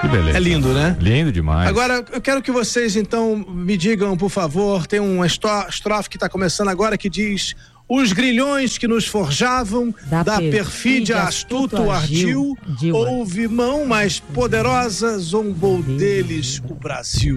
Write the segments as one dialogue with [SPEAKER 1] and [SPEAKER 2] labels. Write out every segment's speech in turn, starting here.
[SPEAKER 1] Que beleza.
[SPEAKER 2] É lindo, né?
[SPEAKER 1] Lindo demais.
[SPEAKER 2] Agora, eu quero que vocês, então, me digam, por favor, tem uma estrofe que está começando agora que diz: os grilhões que nos forjavam, da perfídia astuto ardil, houve mão mais poderosa, zombou deles o Brasil.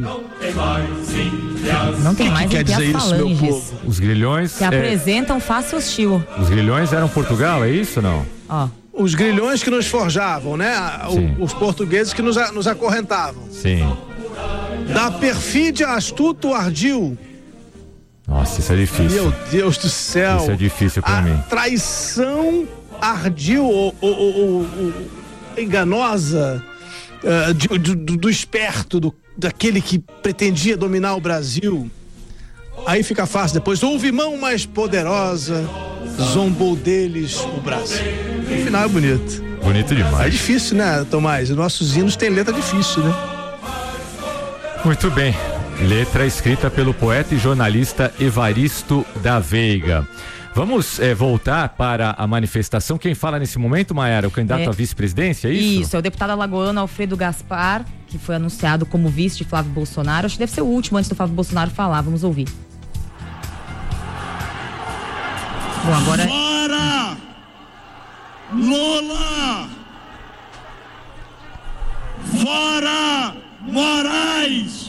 [SPEAKER 3] Não tem mais
[SPEAKER 2] quer dizer isso, meu povo?
[SPEAKER 1] Os grilhões...
[SPEAKER 3] Que apresentam face hostil.
[SPEAKER 1] Os grilhões eram Portugal, é isso ou não?
[SPEAKER 3] Ó.
[SPEAKER 2] Os grilhões que nos forjavam, né? Os portugueses que nos acorrentavam.
[SPEAKER 1] Sim.
[SPEAKER 2] Da perfídia astuto ardil.
[SPEAKER 1] Nossa, isso é difícil.
[SPEAKER 2] Meu Deus do céu.
[SPEAKER 1] Isso é difícil pra mim.
[SPEAKER 2] Traição ardil ou enganosa do esperto, daquele que pretendia dominar o Brasil. Aí fica fácil depois. Houve mão mais poderosa, zombou deles o Brasil. O final é bonito.
[SPEAKER 1] Bonito demais.
[SPEAKER 2] É difícil, né, Tomás? Nossos hinos têm letra difícil, né?
[SPEAKER 1] Muito bem. Letra escrita pelo poeta e jornalista Evaristo da Veiga. Vamos voltar para a manifestação. Quem fala nesse momento, Maiara? O candidato à vice-presidência, é isso?
[SPEAKER 3] Isso, é o deputado alagoano Alfredo Gaspar, que foi anunciado como vice de Flávio Bolsonaro. Acho que deve ser o último antes do Flávio Bolsonaro falar. Vamos ouvir. Bom, agora...
[SPEAKER 4] Fora! Lula! Fora! Moraes!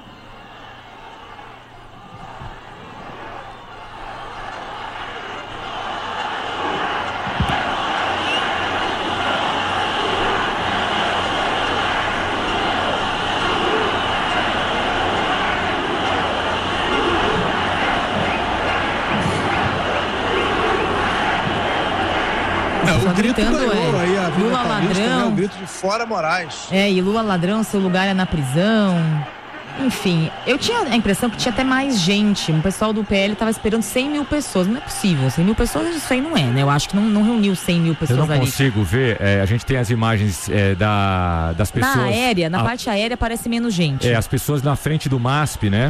[SPEAKER 2] O grito ganhou aí, a Vila
[SPEAKER 3] Lula
[SPEAKER 2] Paulista,
[SPEAKER 3] ladrão.
[SPEAKER 2] né? O grito de fora Moraes.
[SPEAKER 3] E Lula ladrão, seu lugar é na prisão. Enfim, eu tinha a impressão que tinha até mais gente. O pessoal do PL estava esperando 100 mil pessoas. Não é possível, 100 mil pessoas, isso aí não é, né? Eu acho que não reuniu 100 mil pessoas ali.
[SPEAKER 1] Eu não consigo ver, a gente tem as imagens das pessoas...
[SPEAKER 3] Na parte aérea parece menos gente.
[SPEAKER 1] As pessoas na frente do MASP, né?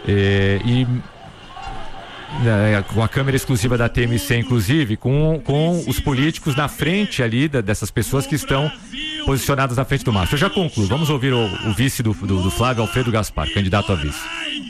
[SPEAKER 1] Com a câmera exclusiva da TMC, inclusive, com os políticos na frente ali dessas pessoas que estão posicionadas na frente do MASP. Eu já concluo. Vamos ouvir o vice do Flávio, Alfredo Gaspar, candidato a vice.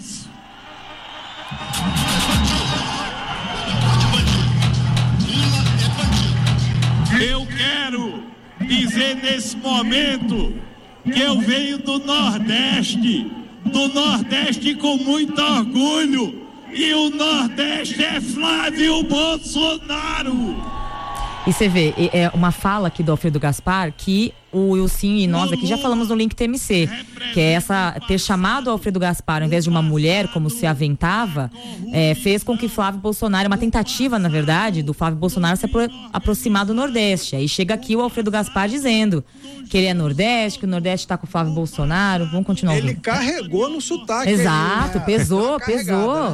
[SPEAKER 4] Eu quero dizer nesse momento que eu venho do Nordeste com muito orgulho. E o Nordeste é Flávio Bolsonaro.
[SPEAKER 3] E você vê, é uma fala aqui do Alfredo Gaspar que o Wilson e nós aqui já falamos no Link TMC, que é ter chamado o Alfredo Gaspar ao invés de uma mulher, como se aventava, fez com que Flávio Bolsonaro, uma tentativa, na verdade, do Flávio Bolsonaro se aproximar do Nordeste. Aí chega aqui o Alfredo Gaspar dizendo que ele é Nordeste, que o Nordeste tá com o Flávio Bolsonaro. Vamos continuar ouvindo.
[SPEAKER 2] Ele carregou no sotaque.
[SPEAKER 3] Exato,
[SPEAKER 2] né?
[SPEAKER 3] pesou.
[SPEAKER 2] Né?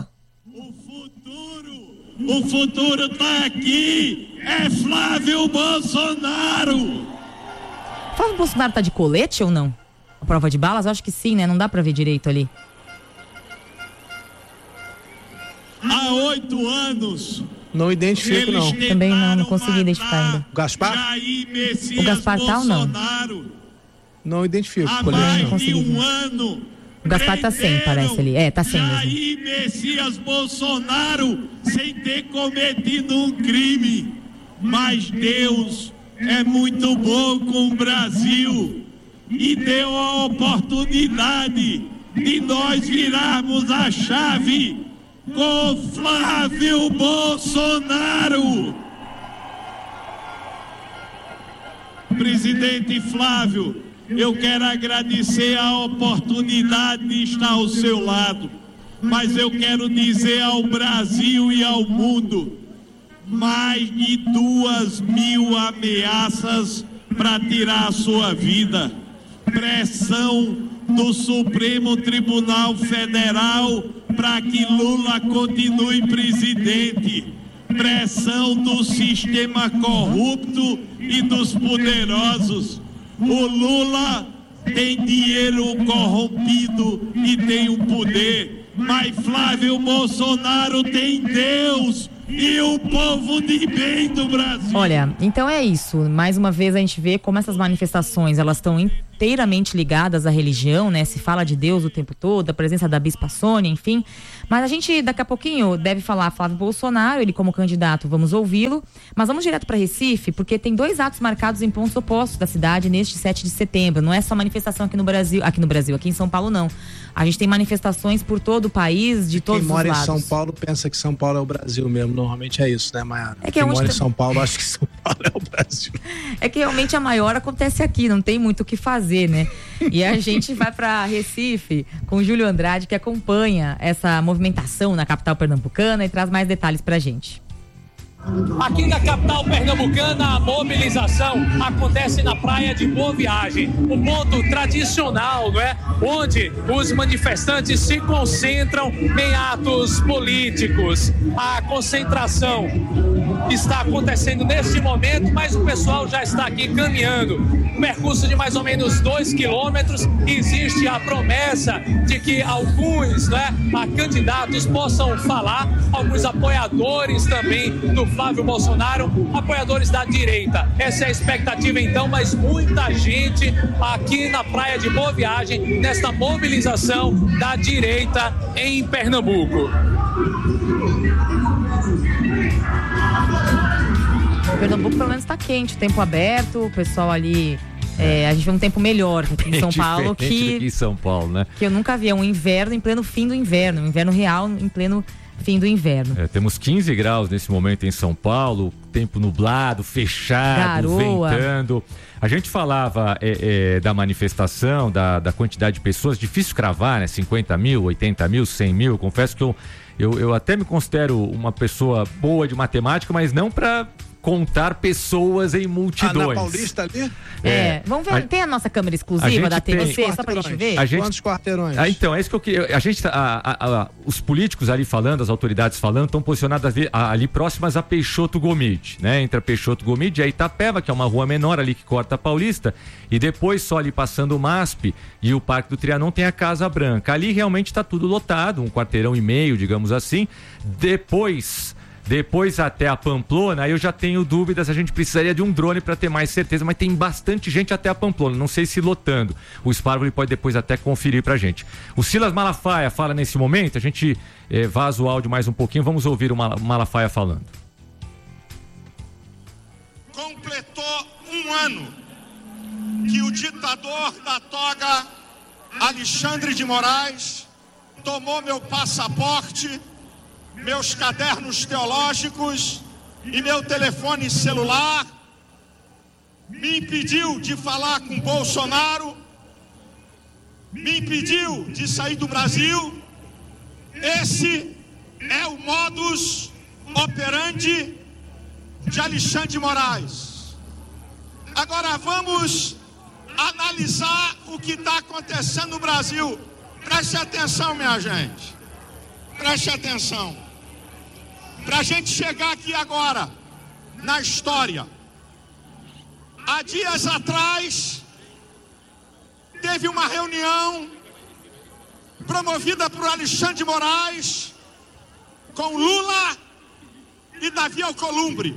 [SPEAKER 4] O futuro tá aqui, é Flávio Bolsonaro.
[SPEAKER 3] Flávio Bolsonaro tá de colete ou não? A prova de balas? Eu acho que sim, né? Não dá pra ver direito ali.
[SPEAKER 4] Há 8 anos.
[SPEAKER 2] Não identifico, não.
[SPEAKER 3] Também não consegui identificar ainda.
[SPEAKER 2] O Gaspar?
[SPEAKER 3] O Gaspar tá ou não?
[SPEAKER 2] Não identifico.
[SPEAKER 4] Há mais de um ano.
[SPEAKER 3] O Gaspar tá sem, parece ali. Tá sem mesmo.
[SPEAKER 4] Jair Messias Bolsonaro sem ter cometido um crime. Mas Deus é muito bom com o Brasil e deu a oportunidade de nós virarmos a chave com Flávio Bolsonaro. Presidente Flávio, eu quero agradecer a oportunidade de estar ao seu lado, mas eu quero dizer ao Brasil e ao mundo: mais de 2.000 ameaças para tirar a sua vida, pressão do Supremo Tribunal Federal para que Lula continue presidente, pressão do sistema corrupto e dos poderosos. O Lula tem dinheiro corrompido e tem o poder, mas Flávio Bolsonaro tem Deus e o povo de bem do Brasil.
[SPEAKER 3] Olha, então é isso. Mais uma vez a gente vê como essas manifestações, elas estão inteiramente ligadas à religião, né? Se fala de Deus o tempo todo, a presença da Bispa Sônia, enfim. Mas a gente, daqui a pouquinho, deve falar Flávio Bolsonaro, ele como candidato, vamos ouvi-lo. Mas vamos direto para Recife, porque tem 2 atos marcados em pontos opostos da cidade neste 7 de setembro. Não é só manifestação aqui em São Paulo não. A gente tem manifestações por todo o país, de todos os lados.
[SPEAKER 2] Quem mora em São Paulo pensa que São Paulo é o Brasil mesmo. Normalmente é isso, né, Mayara?
[SPEAKER 3] Quem mora
[SPEAKER 2] em São Paulo acha que São Paulo é o Brasil.
[SPEAKER 3] É que realmente a maior acontece aqui, não tem muito o que fazer, né? E a gente vai para Recife com o Júlio Andrade, que acompanha essa movimentação na capital pernambucana e traz mais detalhes pra gente.
[SPEAKER 5] Aqui na capital pernambucana, a mobilização acontece na Praia de Boa Viagem, o ponto tradicional, não é? Onde os manifestantes se concentram em atos políticos. A concentração está acontecendo neste momento, mas o pessoal já está aqui caminhando. Um percurso de mais ou menos 2 quilômetros. Existe a promessa de que alguns, né, candidatos possam falar, alguns apoiadores também do Flávio Bolsonaro, apoiadores da direita. Essa é a expectativa então, mas muita gente aqui na Praia de Boa Viagem, nesta mobilização da direita em Pernambuco.
[SPEAKER 3] O Pernambuco pelo menos está quente, o tempo aberto, o pessoal ali... a gente vê um tempo melhor aqui em São Paulo
[SPEAKER 1] aqui em São Paulo, né?
[SPEAKER 3] Que eu nunca vi, um inverno em pleno fim do inverno, um inverno real em pleno fim do inverno.
[SPEAKER 1] Temos 15 graus nesse momento em São Paulo, tempo nublado, fechado,
[SPEAKER 3] garoa,
[SPEAKER 1] ventando. A gente falava da manifestação, da quantidade de pessoas, difícil cravar, né? 50 mil, 80 mil, 100 mil. Eu confesso que eu até me considero uma pessoa boa de matemática, mas não para contar pessoas em multidões.
[SPEAKER 2] Na Paulista ali?
[SPEAKER 3] Vamos ver, tem a nossa câmera exclusiva da TVC, só pra gente ver?
[SPEAKER 2] Quantos quarteirões?
[SPEAKER 1] Então, é isso que eu queria. Os políticos ali falando, as autoridades falando, estão posicionadas ali próximas a Peixoto Gomide, né? Entre a Peixoto Gomide e a Itapeva, que é uma rua menor ali que corta a Paulista, e depois só ali passando o MASP e o Parque do Trianon tem a Casa Branca. Ali realmente está tudo lotado, 1,5 quarteirão, digamos assim. Depois até a Pamplona, aí eu já tenho dúvidas, a gente precisaria de um drone para ter mais certeza, mas tem bastante gente até a Pamplona, não sei se lotando. O Sparvoli pode depois até conferir pra gente. O Silas Malafaia fala nesse momento, a gente vaza o áudio mais um pouquinho, vamos ouvir o Malafaia falando.
[SPEAKER 4] Completou 1 ano que o ditador da toga, Alexandre de Moraes, tomou meu passaporte, meus cadernos teológicos e meu telefone celular, me impediu de falar com Bolsonaro, me impediu de sair do Brasil. Esse é o modus operandi de Alexandre de Moraes. Agora vamos analisar o que está acontecendo no Brasil. Preste atenção, minha gente. Preste atenção. Para a gente chegar aqui agora, na história, há dias atrás, teve uma reunião promovida por Alexandre de Moraes com Lula e Davi Alcolumbre.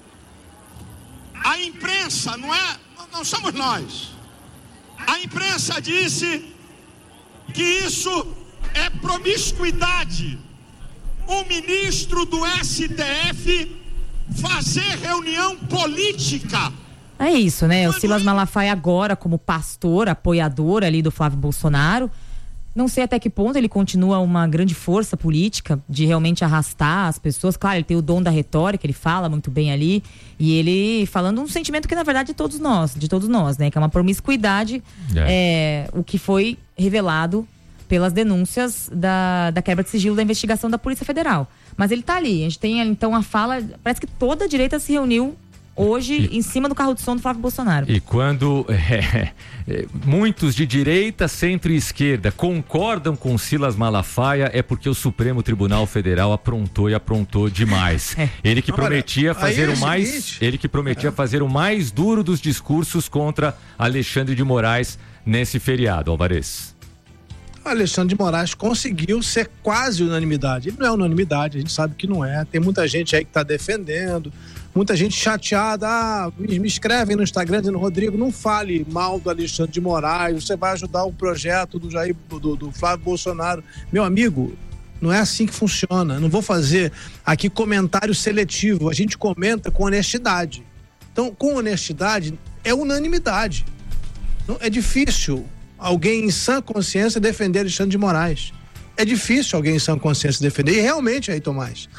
[SPEAKER 4] A imprensa, não somos nós, a imprensa disse que isso é promiscuidade. O ministro do STF fazer reunião política.
[SPEAKER 3] É isso, né? O Silas Malafaia agora como pastor, apoiador ali do Flávio Bolsonaro. Não sei até que ponto ele continua uma grande força política de realmente arrastar as pessoas. Claro, ele tem o dom da retórica, ele fala muito bem ali. E ele falando um sentimento que na verdade é de todos nós, né? Que é uma promiscuidade, o que foi revelado pelas denúncias da quebra de sigilo da investigação da Polícia Federal. Mas ele tá ali, a gente tem então a fala, parece que toda a direita se reuniu hoje em cima do carro de som do Flávio Bolsonaro. E
[SPEAKER 1] quando muitos de direita, centro e esquerda concordam com Silas Malafaia, é porque o Supremo Tribunal Federal aprontou demais. Ele que prometia fazer fazer o mais duro dos discursos contra Alexandre de Moraes nesse feriado, Alvarez.
[SPEAKER 2] Alexandre de Moraes conseguiu ser quase unanimidade. Ele não é unanimidade, a gente sabe que não é. Tem muita gente aí que está defendendo. muita gente chateada, me escrevem no Instagram dizendo, Rodrigo, não fale mal do Alexandre de Moraes, você vai ajudar o projeto do Jair, do Flávio Bolsonaro. Meu amigo, não é assim que funciona. Não vou fazer aqui comentário seletivo. A gente comenta com honestidade. Então, com honestidade, é unanimidade. É difícil alguém em sã consciência defender Alexandre de Moraes. É difícil alguém em sã consciência defender. E realmente, aí, Tomás,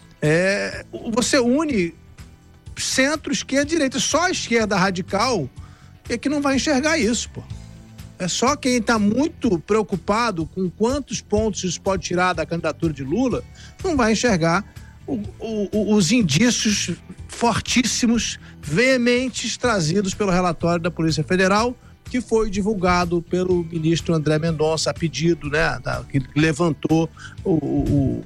[SPEAKER 2] você une centro, esquerda, direita. Só a esquerda radical é que não vai enxergar isso, pô. É só quem está muito preocupado com quantos pontos isso pode tirar da candidatura de Lula não vai enxergar os indícios fortíssimos, veementes, trazidos pelo relatório da Polícia Federal, que foi divulgado pelo ministro André Mendonça a pedido, né, que levantou o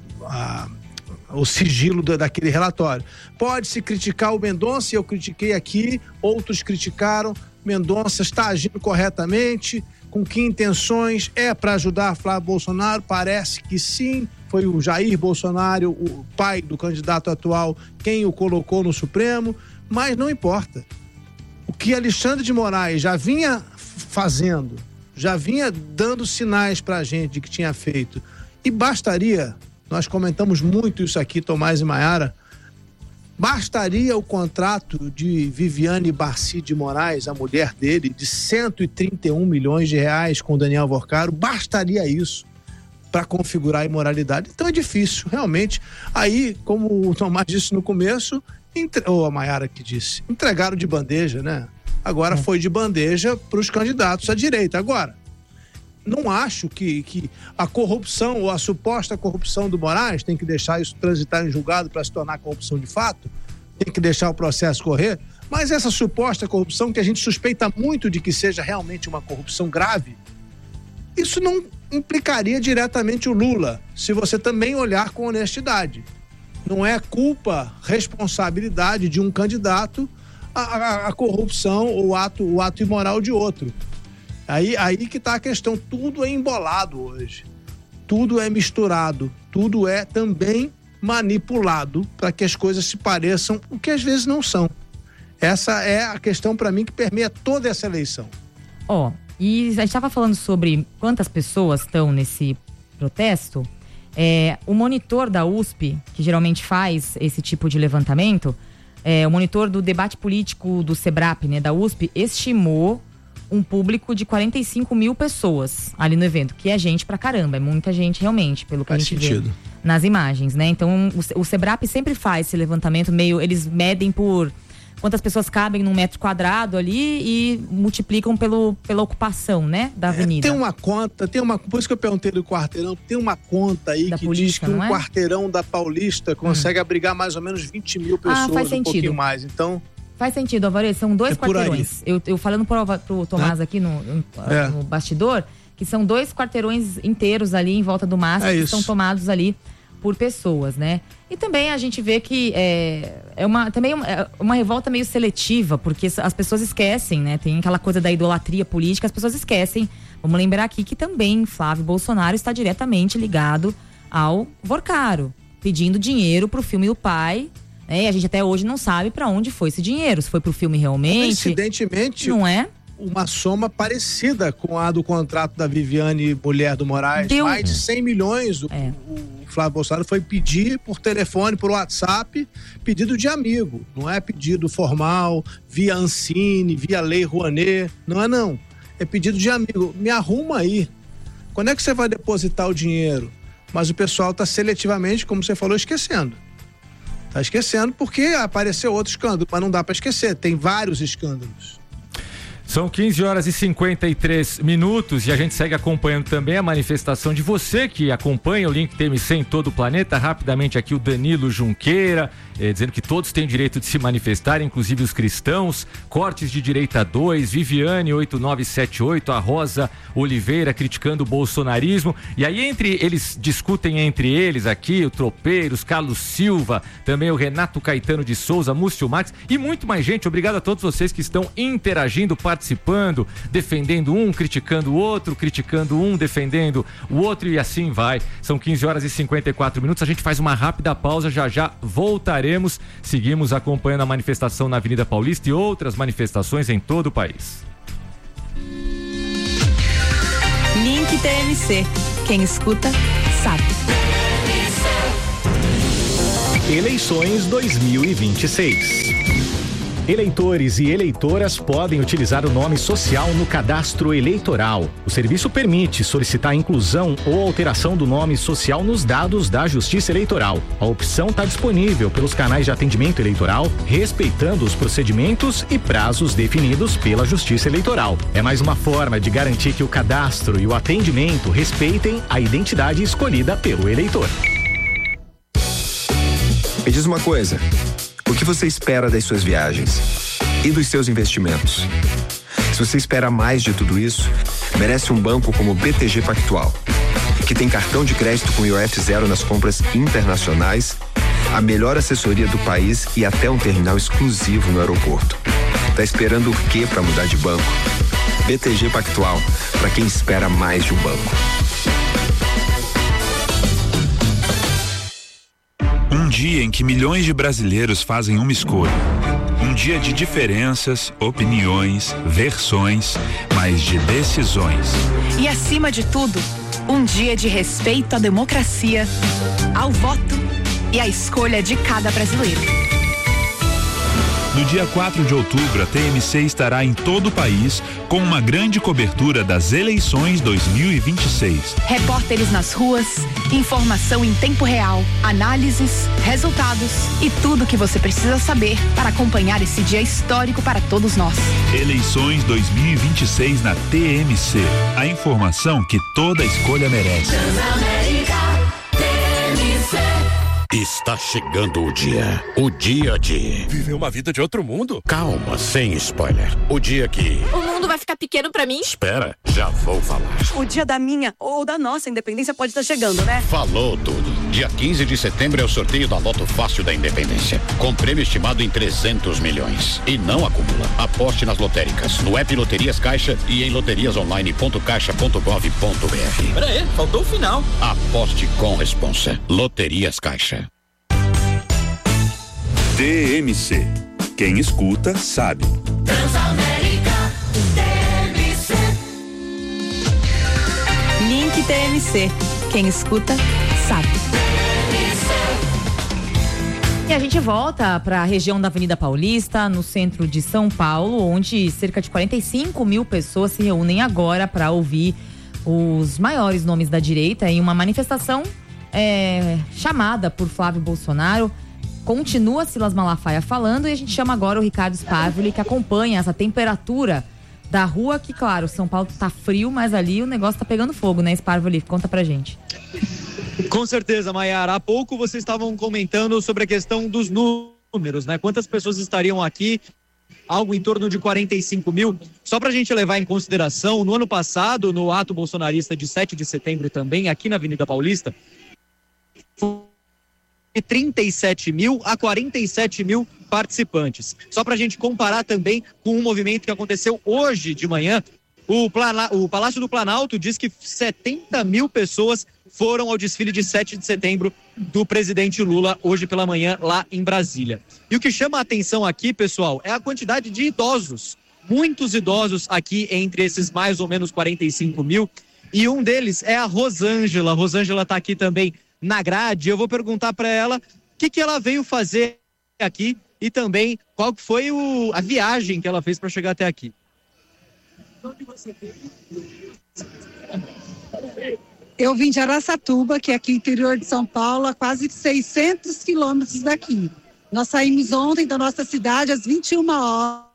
[SPEAKER 2] sigilo daquele relatório. Pode-se criticar o Mendonça, eu critiquei aqui, outros criticaram. Mendonça está agindo corretamente, com que intenções? É para ajudar Flávio Bolsonaro? Parece que sim. Foi o Jair Bolsonaro, o pai do candidato atual, quem o colocou no Supremo, mas não importa. O que Alexandre de Moraes já vinha fazendo, já vinha dando sinais para a gente de que tinha feito, e bastaria, nós comentamos muito isso aqui, Tomás e Maiara, bastaria o contrato de Viviane Barci de Moraes, a mulher dele, de 131 milhões de reais com Daniel Vorcaro, bastaria isso para configurar a imoralidade. Então é difícil, realmente. Aí, como o Tomás disse no começo, ou a Maiara que disse, entregaram de bandeja, né? Agora foi de bandeja para os candidatos à direita. Agora, não acho que a corrupção ou a suposta corrupção do Moraes tem que deixar isso transitar em julgado para se tornar corrupção de fato, tem que deixar o processo correr, mas essa suposta corrupção, que a gente suspeita muito de que seja realmente uma corrupção grave, isso não implicaria diretamente o Lula, se você também olhar com honestidade. Não é culpa, responsabilidade de um candidato a corrupção ou o ato imoral de outro. Aí que está a questão, tudo é embolado hoje, tudo é misturado, tudo é também manipulado para que as coisas se pareçam o que às vezes não são. Essa é a questão para mim que permeia toda essa eleição.
[SPEAKER 3] E a gente estava falando sobre quantas pessoas estão nesse protesto. O monitor da USP, que geralmente faz esse tipo de levantamento, o monitor do debate político do SEBRAP, né, da USP, estimou um público de 45 mil pessoas ali no evento, que é gente pra caramba, é muita gente realmente, pelo que a gente vê nas imagens, né? Então o SEBRAP sempre faz esse levantamento eles medem por quantas pessoas cabem num metro quadrado ali e multiplicam pela ocupação, né, da avenida.
[SPEAKER 2] Tem uma conta, por isso que eu perguntei do quarteirão, tem uma conta aí da que política, diz que um quarteirão da Paulista consegue abrigar mais ou menos 20 mil pessoas,
[SPEAKER 3] faz sentido.
[SPEAKER 2] Um pouquinho mais, então...
[SPEAKER 3] Faz sentido, Alvarez, são 2 quarteirões. Eu falando pro Tomás aqui no bastidor, que são 2 quarteirões inteiros ali em volta do MASP, que são tomados ali por pessoas, né? E também a gente vê que é uma revolta meio seletiva, porque as pessoas esquecem, né? Tem aquela coisa da idolatria política, as pessoas esquecem. Vamos lembrar aqui que também Flávio Bolsonaro está diretamente ligado ao Vorcaro, pedindo dinheiro pro filme do pai. A gente até hoje não sabe para onde foi esse dinheiro, se foi pro filme realmente.
[SPEAKER 2] Coincidentemente,
[SPEAKER 3] não é?
[SPEAKER 2] Uma soma parecida com a do contrato da Viviane, mulher do Moraes, mais de 100 milhões. O Flávio Bolsonaro foi pedir por telefone, por WhatsApp, pedido de amigo, não é pedido formal, via Ancine, via Lei Rouanet, não. É pedido de amigo, me arruma aí. Quando é que você vai depositar o dinheiro? Mas o pessoal está seletivamente, como você falou, esquecendo. Tá esquecendo porque apareceu outro escândalo, mas não dá para esquecer, tem vários escândalos.
[SPEAKER 1] São 15h53 e a gente segue acompanhando também a manifestação de você que acompanha o Link TMC em todo o planeta. Rapidamente aqui o Danilo Junqueira, dizendo que todos têm direito de se manifestar, inclusive os cristãos. Cortes de Direita 2, Viviane 8978, a Rosa Oliveira criticando o bolsonarismo. E aí eles discutem entre eles aqui, o Tropeiros, Carlos Silva, também o Renato Caetano de Souza, Múcio Marques e muito mais gente. Obrigado a todos vocês que estão interagindo, participando, defendendo um, criticando o outro, criticando um, defendendo o outro e assim vai. São 15h54. A gente faz uma rápida pausa, já voltaremos. Seguimos acompanhando a manifestação na Avenida Paulista e outras manifestações em todo o país.
[SPEAKER 6] Link TMC. Quem escuta, sabe.
[SPEAKER 7] Eleições 2026. Eleitores e eleitoras podem utilizar o nome social no cadastro eleitoral. O serviço permite solicitar a inclusão ou alteração do nome social nos dados da Justiça Eleitoral. A opção está disponível pelos canais de atendimento eleitoral, respeitando os procedimentos e prazos definidos pela Justiça Eleitoral. É mais uma forma de garantir que o cadastro e o atendimento respeitem a identidade escolhida pelo eleitor.
[SPEAKER 8] Me diz uma coisa. O que você espera das suas viagens e dos seus investimentos? Se você espera mais de tudo isso, merece um banco como o BTG Pactual, que tem cartão de crédito com IOF zero nas compras internacionais, a melhor assessoria do país e até um terminal exclusivo no aeroporto. Tá esperando o quê para mudar de banco? BTG Pactual, para quem espera mais de um banco.
[SPEAKER 9] Um dia em que milhões de brasileiros fazem uma escolha. Um dia de diferenças, opiniões, versões, mas de decisões.
[SPEAKER 6] E acima de tudo, um dia de respeito à democracia, ao voto e à escolha de cada brasileiro.
[SPEAKER 9] No dia 4 de outubro, a TMC estará em todo o país com uma grande cobertura das eleições 2026.
[SPEAKER 6] Repórteres nas ruas, informação em tempo real, análises, resultados e tudo o que você precisa saber para acompanhar esse dia histórico para todos nós.
[SPEAKER 9] Eleições 2026 na TMC. A informação que toda escolha merece.
[SPEAKER 10] Está chegando o dia de
[SPEAKER 11] viver uma vida de outro mundo.
[SPEAKER 10] Calma, sem spoiler. O dia que
[SPEAKER 12] o mundo vai ficar pequeno pra mim?
[SPEAKER 10] Espera, já vou falar.
[SPEAKER 13] O dia da minha ou da nossa independência pode estar chegando, né?
[SPEAKER 10] Falou tudo. Dia 15 de setembro é o sorteio da Loto Fácil da Independência, com prêmio estimado em 300 milhões. E não acumula. Aposte nas lotéricas, no app Loterias Caixa e em loteriasonline.caixa.gov.br.
[SPEAKER 11] Peraí, faltou o final.
[SPEAKER 10] Aposte com responsa. Loterias Caixa.
[SPEAKER 9] TMC. Quem escuta, sabe.
[SPEAKER 6] Transamérica TMC. Link TMC. Quem escuta, sabe.
[SPEAKER 3] E a gente volta para a região da Avenida Paulista, no centro de São Paulo, onde cerca de 45 mil pessoas se reúnem agora para ouvir os maiores nomes da direita em uma manifestação chamada por Flávio Bolsonaro. Continua Silas Malafaia falando e a gente chama agora o Ricardo Sparvoli, que acompanha essa temperatura da rua, que claro, São Paulo tá frio, mas ali o negócio tá pegando fogo, né, Sparvoli? Conta pra gente.
[SPEAKER 14] Com certeza, Maiara. Há pouco vocês estavam comentando sobre a questão dos números, né? Quantas pessoas estariam aqui? Algo em torno de 45 mil. Só pra gente levar em consideração, no ano passado, no ato bolsonarista de 7 de setembro também, aqui na Avenida Paulista, de 37 mil a 47 mil participantes. Só para a gente comparar também com um movimento que aconteceu hoje de manhã, o Palácio do Planalto diz que 70 mil pessoas foram ao desfile de 7 de setembro do presidente Lula hoje pela manhã lá em Brasília. E o que chama a atenção aqui, pessoal, é a quantidade de idosos. Muitos idosos aqui entre esses mais ou menos 45 mil. E um deles é a Rosângela. A Rosângela está aqui também na grade. Eu vou perguntar para ela o que ela veio fazer aqui e também qual foi a viagem que ela fez para chegar até aqui.
[SPEAKER 15] Eu vim de Araçatuba, que é aqui no interior de São Paulo, a quase 600 quilômetros daqui. Nós saímos ontem da nossa cidade às 21 horas.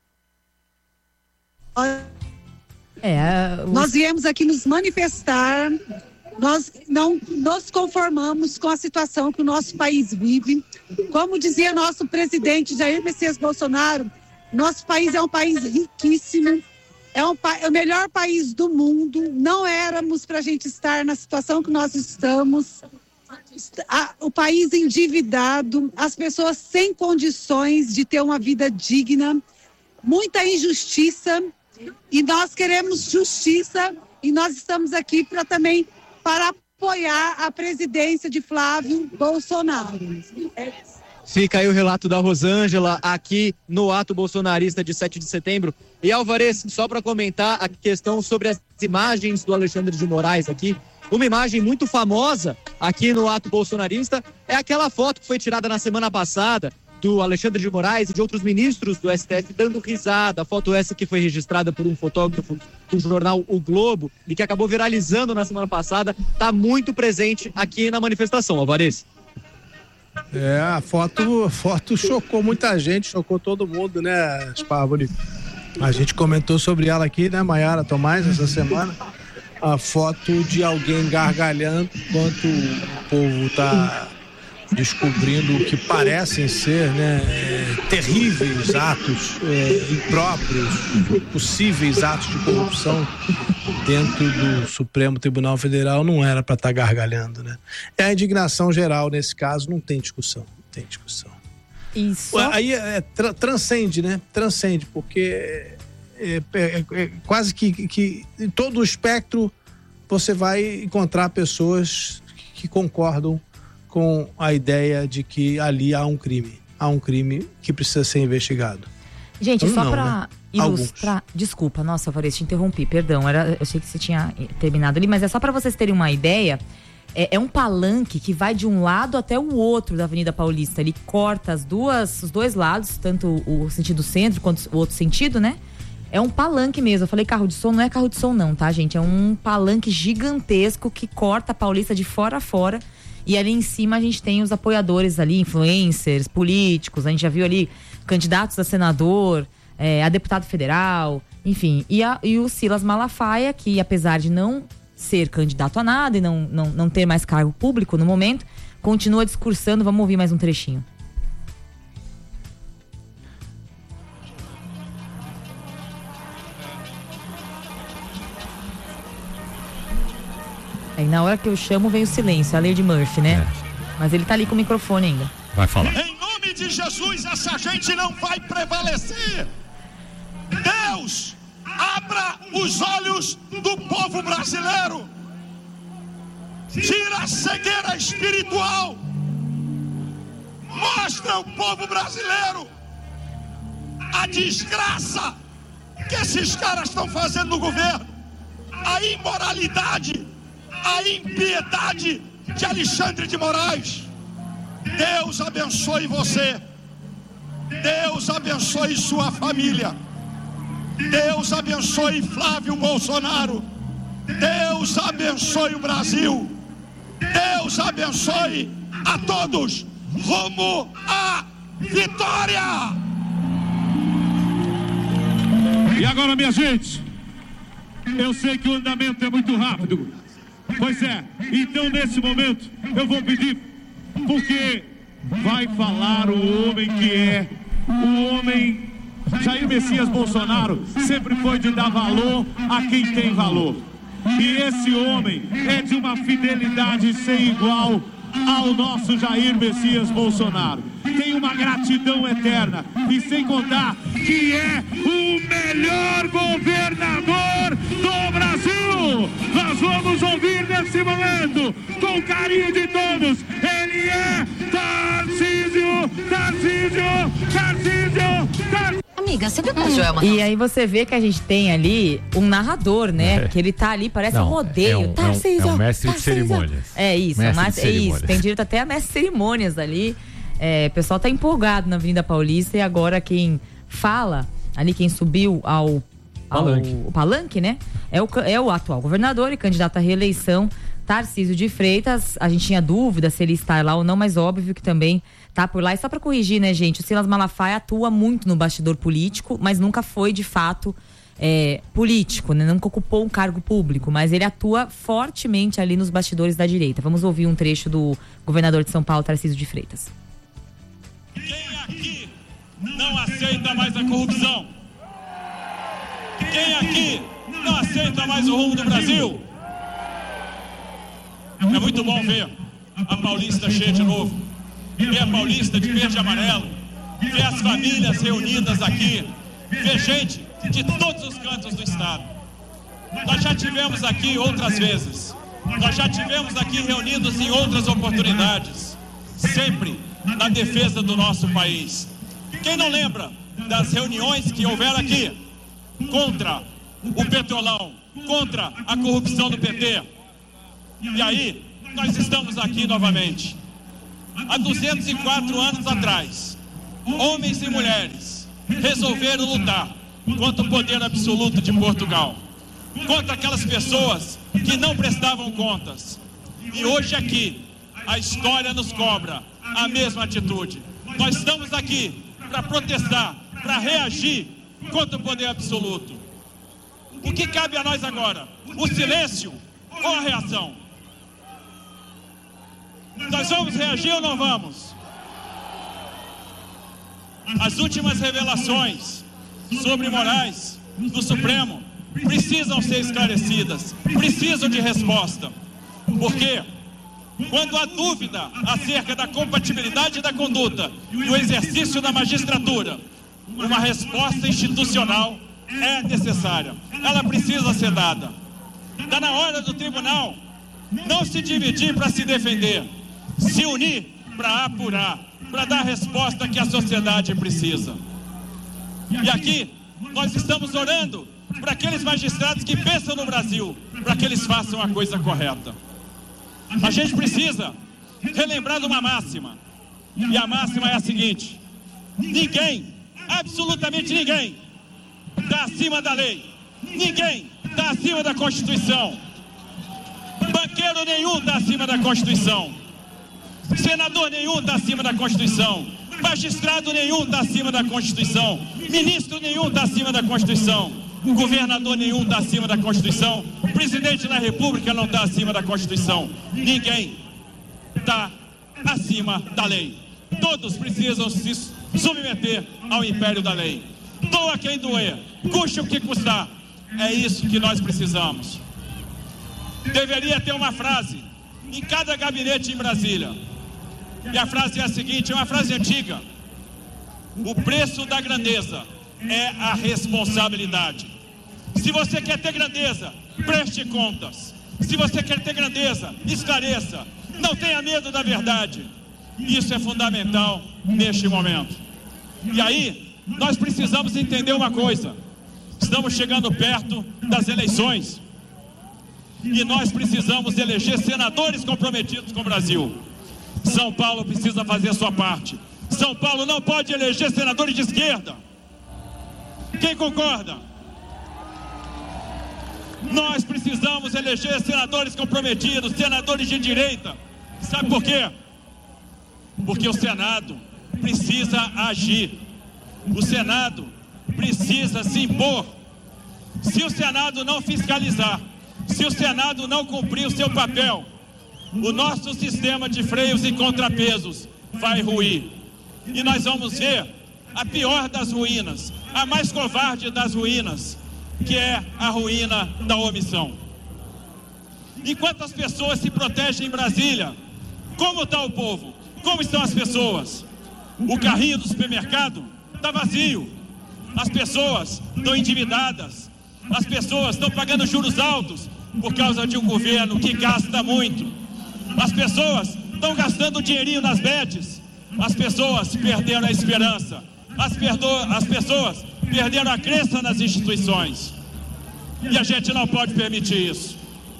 [SPEAKER 15] Nós viemos aqui nos manifestar. Nós não nos conformamos com a situação que o nosso país vive. Como dizia nosso presidente Jair Messias Bolsonaro, nosso país é um país riquíssimo, é o melhor país do mundo. Não éramos para a gente estar na situação que nós estamos. O país endividado, as pessoas sem condições de ter uma vida digna. muita injustiça e nós queremos justiça e nós estamos aqui para apoiar a presidência de Flávio Bolsonaro.
[SPEAKER 14] Fica aí o relato da Rosângela aqui no ato bolsonarista de 7 de setembro. E Alvarez, só para comentar a questão sobre as imagens do Alexandre de Moraes aqui, uma imagem muito famosa aqui no ato bolsonarista é aquela foto que foi tirada na semana passada do Alexandre de Moraes e de outros ministros do STF dando risada. A foto essa que foi registrada por um fotógrafo do jornal O Globo e que acabou viralizando na semana passada, está muito presente aqui na manifestação, Alvarez.
[SPEAKER 2] A foto chocou muita gente, chocou todo mundo, né, Spávoli? A gente comentou sobre ela aqui, né, Maiara Tomás, essa semana. A foto de alguém gargalhando enquanto o povo está descobrindo o que parecem ser, né, terríveis atos impróprios, possíveis atos de corrupção dentro do Supremo Tribunal Federal. Não era para estar gargalhando, né? É a indignação geral nesse caso, não tem discussão,
[SPEAKER 3] Isso.
[SPEAKER 2] Aí transcende, né? Transcende, porque quase que em todo o espectro você vai encontrar pessoas que concordam com a ideia de que ali há um crime que precisa ser investigado.
[SPEAKER 3] Gente, só para ilustrar, desculpa, nossa, Alvarez, te interrompi, perdão, eu achei que você tinha terminado ali, mas é só para vocês terem uma ideia. É um palanque que vai de um lado até o outro da Avenida Paulista. Ele corta os dois lados, tanto o sentido centro quanto o outro sentido, né? É um palanque mesmo. Eu falei carro de som, não é carro de som não, tá, gente? É um palanque gigantesco que corta a Paulista de fora a fora. E ali em cima a gente tem os apoiadores ali, influencers, políticos. A gente já viu ali candidatos a senador, a deputado federal, enfim. E o Silas Malafaia, que apesar de não ser candidato a nada e não ter mais cargo público no momento, continua discursando. Vamos ouvir mais um trechinho. Aí na hora que eu chamo vem o silêncio, a lei de Murphy, né? Mas ele tá ali com o microfone ainda.
[SPEAKER 1] Vai falar.
[SPEAKER 4] Em nome de Jesus, essa gente não vai prevalecer. Deus, abra os olhos do povo brasileiro. Tira a cegueira espiritual. Mostra ao povo brasileiro a desgraça que esses caras estão fazendo no governo. A imoralidade, a impiedade de Alexandre de Moraes. Deus abençoe você. Deus abençoe sua família. Deus abençoe Flávio Bolsonaro. Deus abençoe o Brasil. Deus abençoe a todos. Rumo à vitória!
[SPEAKER 16] E agora, minha gente, eu sei que o andamento é muito rápido. Pois é, então nesse momento eu vou pedir, porque vai falar o homem que é o homem. Jair Messias Bolsonaro sempre foi de dar valor a quem tem valor. E esse homem é de uma fidelidade sem igual ao nosso Jair Messias Bolsonaro. Tem uma gratidão eterna, e sem contar que é o melhor governador do Brasil. Nós vamos ouvir nesse momento, com carinho de todos, ele é Tarcísio.
[SPEAKER 3] Amiga, você viu como Joelma? E aí você vê que a gente tem ali um narrador, né? Que ele tá ali, parece um rodeio.
[SPEAKER 1] É um mestre de cerimônias.
[SPEAKER 3] É isso, tem direito até a mestre de cerimônias ali. O pessoal tá empolgado na Avenida Paulista, e agora quem fala ali, quem subiu ao palanque, né? É o atual governador e candidato à reeleição, Tarcísio de Freitas. A gente tinha dúvida se ele está lá ou não, mas óbvio que também tá por lá. E só pra corrigir, né, gente, o Silas Malafaia atua muito no bastidor político, mas nunca foi de fato político, né? Nunca ocupou um cargo público, mas ele atua fortemente ali nos bastidores da direita. Vamos ouvir um trecho do governador de São Paulo, Tarcísio de Freitas.
[SPEAKER 4] Quem aqui não aceita mais a corrupção? Quem aqui não aceita mais o rumo do Brasil? É muito bom ver a Paulista cheia de novo, ver a Paulista de verde e amarelo, ver as famílias reunidas aqui, ver gente de todos os cantos do estado. Nós já tivemos aqui outras vezes, nós já tivemos aqui reunidos em outras oportunidades, sempre na defesa do nosso país. Quem não lembra das reuniões que houveram aqui contra o Petrolão, contra a corrupção do PT? E aí, nós estamos aqui novamente. Há 204 anos atrás, homens e mulheres resolveram lutar contra o poder absoluto de Portugal, contra aquelas pessoas que não prestavam contas. E hoje aqui, a história nos cobra a mesma atitude. Nós estamos aqui para protestar, para reagir contra o poder absoluto. O que cabe a nós agora? O silêncio ou a reação? Nós vamos reagir ou não vamos? As últimas revelações sobre Moraes do Supremo precisam ser esclarecidas, precisam de resposta. Porque quando há dúvida acerca da compatibilidade da conduta e o exercício da magistratura, uma resposta institucional é necessária. Ela precisa ser dada. Está na hora do tribunal não se dividir para se defender, se unir para apurar, para dar a resposta que a sociedade precisa. E aqui nós estamos orando para aqueles magistrados que pensam no Brasil, para que eles façam a coisa correta. A gente precisa relembrar de uma máxima, e a máxima é a seguinte: ninguém, absolutamente ninguém, está acima da lei, ninguém está acima da Constituição, banqueiro nenhum está acima da Constituição, senador nenhum está acima da Constituição, magistrado nenhum está acima da Constituição, ministro nenhum está acima da Constituição, governador nenhum está acima da Constituição, presidente da República não está acima da Constituição. Ninguém está acima da lei. Todos precisam se submeter ao império da lei. Doa quem doer, custe o que custar. É isso que nós precisamos. Deveria ter uma frase em cada gabinete em Brasília. E a frase é a seguinte, é uma frase antiga: o preço da grandeza é a responsabilidade. Se você quer ter grandeza, preste contas. Se você quer ter grandeza, esclareça. Não tenha medo da verdade. Isso é fundamental neste momento. E aí, nós precisamos entender uma coisa. Estamos chegando perto das eleições. E nós precisamos eleger senadores comprometidos com o Brasil. São Paulo precisa fazer a sua parte. São Paulo não pode eleger senadores de esquerda. Quem concorda? Nós precisamos eleger senadores comprometidos, senadores de direita. Sabe por quê? Porque o Senado precisa agir. O Senado precisa se impor. Se o Senado não fiscalizar, se o Senado não cumprir o seu papel, o nosso sistema de freios e contrapesos vai ruir. E nós vamos ver a pior das ruínas, a mais covarde das ruínas, que é a ruína da omissão. Enquanto as pessoas se protegem em Brasília, como está o povo? Como estão as pessoas? O carrinho do supermercado está vazio. As pessoas estão endividadas. As pessoas estão pagando juros altos por causa de um governo que gasta muito. As pessoas estão gastando dinheirinho nas bets. As pessoas perderam a esperança. As pessoas perderam a crença nas instituições. E a gente não pode permitir isso.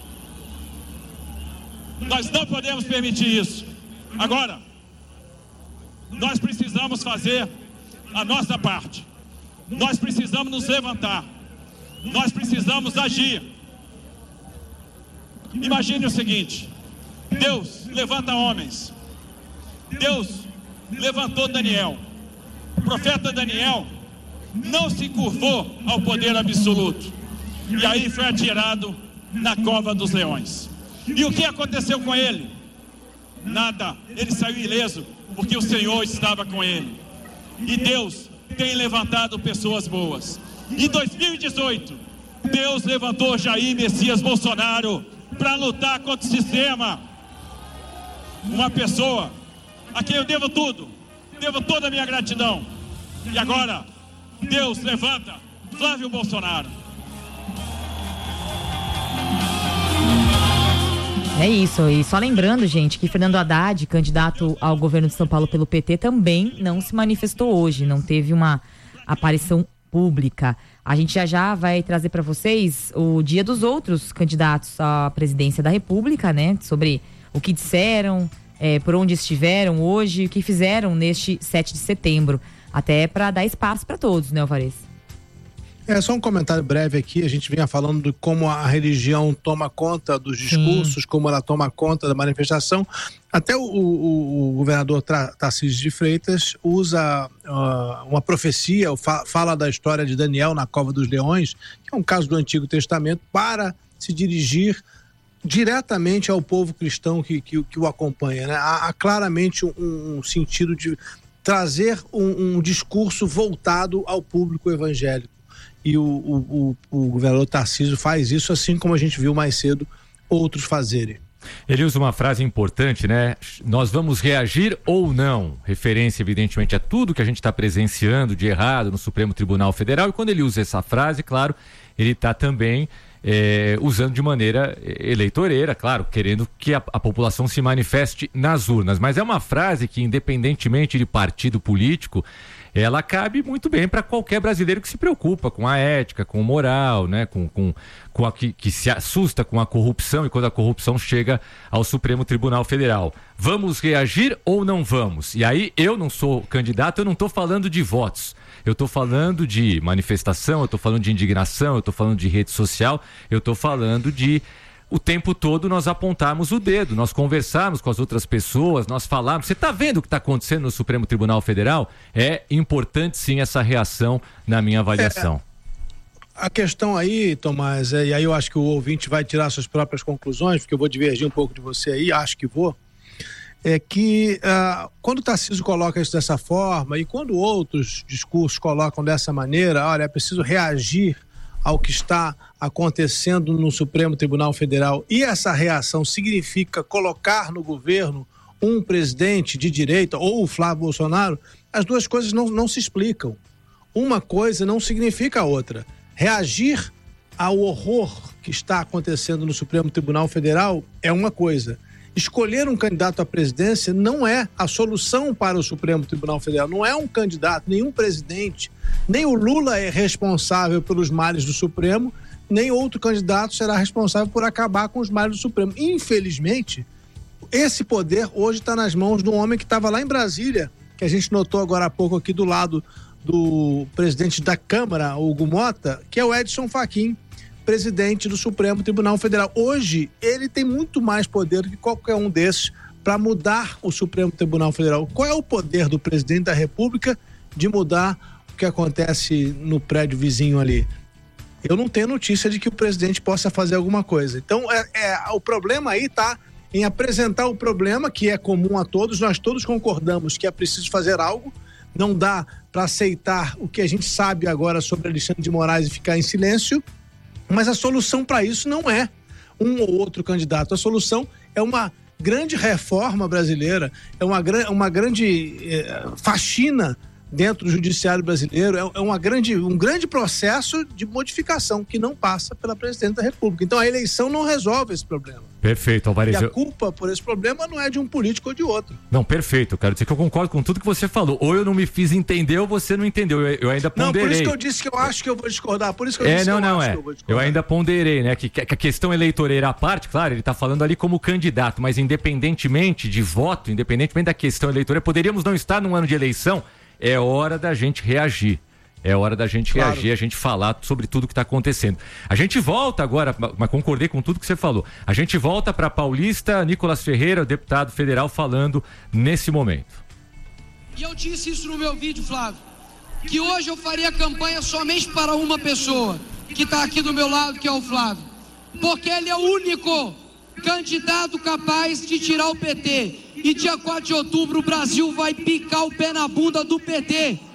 [SPEAKER 4] Nós não podemos permitir isso. Agora, nós precisamos fazer a nossa parte. Nós precisamos nos levantar. Nós precisamos agir. Imagine o seguinte: Deus levanta homens. Deus levantou Daniel. O profeta Daniel não se curvou ao poder absoluto. E aí foi atirado na cova dos leões. E o que aconteceu com ele? Nada. Ele saiu ileso, porque o Senhor estava com ele. E Deus tem levantado pessoas boas. Em 2018, Deus levantou Jair Messias Bolsonaro para lutar contra o sistema. Uma pessoa a quem eu devo tudo, devo toda a minha gratidão. E agora, Deus levanta Flávio Bolsonaro.
[SPEAKER 3] É isso, e só lembrando, gente, que Fernando Haddad, candidato ao governo de São Paulo pelo PT, também não se manifestou hoje, não teve uma aparição pública. A gente já vai trazer para vocês o dia dos outros candidatos à presidência da República, né? Sobre o que disseram, por onde estiveram hoje, o que fizeram neste 7 de setembro. Até para dar espaço para todos, né, Alvarez?
[SPEAKER 2] Só um comentário breve aqui. A gente vinha falando de como a religião toma conta dos discursos, como ela toma conta da manifestação. Até o governador Tarcísio de Freitas usa uma profecia, fala da história de Daniel na Cova dos Leões, que é um caso do Antigo Testamento, para se dirigir diretamente ao povo cristão que o acompanha, né? Há claramente um sentido de trazer um discurso voltado ao público evangélico. E o governador Tarcísio faz isso, assim como a gente viu mais cedo outros fazerem.
[SPEAKER 1] Ele usa uma frase importante, né? Nós vamos reagir ou não? Referência, evidentemente, a tudo que a gente está presenciando de errado no Supremo Tribunal Federal. E quando ele usa essa frase, claro, ele está também usando de maneira eleitoreira, claro, querendo que a população se manifeste nas urnas. Mas é uma frase que, independentemente de partido político, ela cabe muito bem para qualquer brasileiro que se preocupa com a ética, com o moral, né? Que se assusta com a corrupção, e quando a corrupção chega ao Supremo Tribunal Federal. Vamos reagir ou não vamos? E aí, eu não sou candidato, eu não estou falando de votos. Eu estou falando de manifestação, eu estou falando de indignação, eu estou falando de rede social, eu estou falando de o tempo todo nós apontarmos o dedo, nós conversarmos com as outras pessoas, nós falarmos. Você está vendo o que está acontecendo no Supremo Tribunal Federal? É importante sim essa reação na minha avaliação.
[SPEAKER 2] A questão aí, Tomás, e aí eu acho que o ouvinte vai tirar suas próprias conclusões, porque eu vou divergir um pouco de você aí, acho que vou, é que quando o Tarcísio coloca isso dessa forma e quando outros discursos colocam dessa maneira, olha, é preciso reagir ao que está acontecendo no Supremo Tribunal Federal, e essa reação significa colocar no governo um presidente de direita ou o Flávio Bolsonaro, as duas coisas não se explicam. Uma coisa não significa a outra. Reagir ao horror que está acontecendo no Supremo Tribunal Federal é uma coisa. Escolher um candidato à presidência não é a solução para o Supremo Tribunal Federal. Não é um candidato, nenhum presidente, nem o Lula é responsável pelos males do Supremo, nem outro candidato será responsável por acabar com os males do Supremo. Infelizmente, esse poder hoje está nas mãos de um homem que estava lá em Brasília, que a gente notou agora há pouco aqui do lado do presidente da Câmara, Hugo Mota, que é o Edson Fachin, presidente do Supremo Tribunal Federal. Hoje, ele tem muito mais poder do que qualquer um desses para mudar o Supremo Tribunal Federal. Qual é o poder do presidente da República de mudar o que acontece no prédio vizinho ali? Eu não tenho notícia de que o presidente possa fazer alguma coisa. Então, o problema aí está em apresentar o problema, que é comum a todos. Nós todos concordamos que é preciso fazer algo. Não dá para aceitar o que a gente sabe agora sobre Alexandre de Moraes e ficar em silêncio. Mas a solução para isso não é um ou outro candidato. A solução é uma grande reforma brasileira, é uma grande faxina dentro do judiciário brasileiro, é um grande processo de modificação que não passa pela presidente da República. Então a eleição não resolve esse problema.
[SPEAKER 1] Perfeito, Alvarez.
[SPEAKER 2] E a culpa por esse problema não é de um político ou de outro.
[SPEAKER 1] Não, perfeito. Quero dizer que eu concordo com tudo que você falou. Ou eu não me fiz entender ou você não entendeu. Eu ainda ponderei.
[SPEAKER 2] Não, por isso que eu disse que eu acho que eu vou discordar. Por isso que eu disse
[SPEAKER 1] que eu
[SPEAKER 2] acho
[SPEAKER 1] que eu vou discordar. Eu ainda ponderei, né? Que a questão eleitoreira à parte, claro, ele está falando ali como candidato, mas independentemente de voto, independentemente da questão eleitoreira, poderíamos não estar num ano de eleição. É hora da gente reagir. É hora da gente reagir, a gente falar sobre tudo que está acontecendo. A gente volta agora, mas concordei com tudo que você falou. A gente volta para Paulista, Nicolas Ferreira, deputado federal, falando nesse momento.
[SPEAKER 17] E eu disse isso no meu vídeo, Flávio, que hoje eu faria campanha somente para uma pessoa, que está aqui do meu lado, que é o Flávio. Porque ele é o único candidato capaz de tirar o PT. E dia 4 de outubro o Brasil vai picar o pé na bunda do PT.